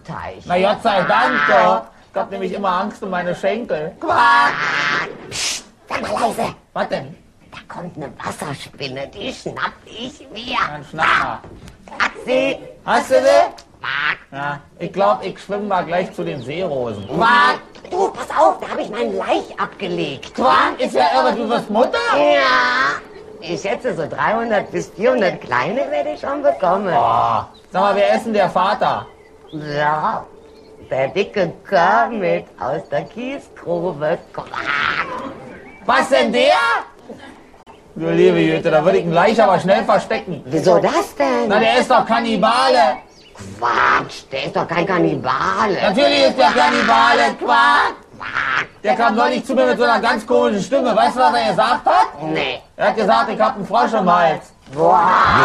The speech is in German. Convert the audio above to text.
Teich. Na Gott sei Dank doch. Ich hab nämlich immer Angst um meine Schenkel. Quack! Psst, sei mal leise. Was denn? Da kommt eine Wasserspinne, die schnapp ich mir. Dann schnapp mal. Taxi. Hast du sie? Quack. Ja, ich glaube, ich schwimme mal gleich zu den Seerosen. Quack. Du, pass auf, da habe ich meinen Laich abgelegt. Quack, ist ja irre, du wirst Mutter? Ja. Ich schätze, so 300 bis 400 Kleine werde ich schon bekommen. Oh, sag mal, wer ist denn der Vater? Ja, der dicke Kermit aus der Kiesgrube. Quack. Was denn der? Du liebe Jüte, da würde ich ihn gleich aber schnell verstecken. Wieso das denn? Na, der ist doch Kannibale. Quatsch, der ist doch kein Kannibale. Natürlich ist der Kannibale. Quack. Der kam neulich zu mir mit so einer ganz komischen Stimme. Weißt du, was er gesagt hat? Nee. Er hat gesagt, ich hab einen Frosch im Hals. Boah.